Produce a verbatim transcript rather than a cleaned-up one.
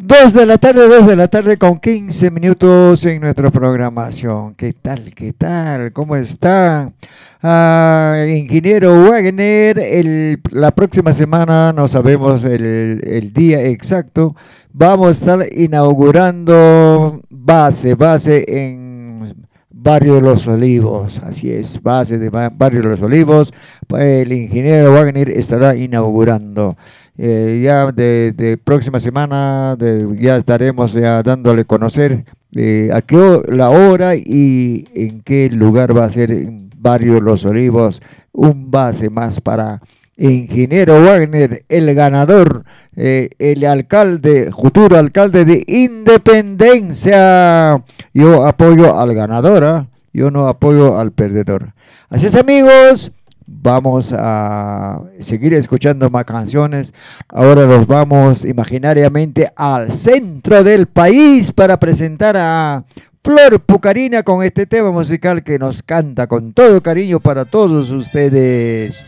Dos de la tarde, dos de la tarde con quince minutos en nuestra programación. ¿Qué tal? ¿Qué tal? ¿Cómo está? Ah, ingeniero Wagner, el, la próxima semana, no sabemos el, el día exacto, vamos a estar inaugurando base, base en Barrio de los Olivos, así es, base de Barrio de los Olivos, el ingeniero Wagner estará inaugurando. Eh, ya de, de próxima semana de, ya estaremos ya dándole a conocer eh, a qué la hora y en qué lugar va a ser en Barrio Los Olivos, un base más para ingeniero Wagner, el ganador, eh, el alcalde, futuro alcalde de Independencia. Yo apoyo al ganador, ¿eh? Yo no apoyo al perdedor. Así es, amigos. Vamos a seguir escuchando más canciones. Ahora nos vamos imaginariamente al centro del país para presentar a Flor Pucarina con este tema musical que nos canta con todo cariño para todos ustedes.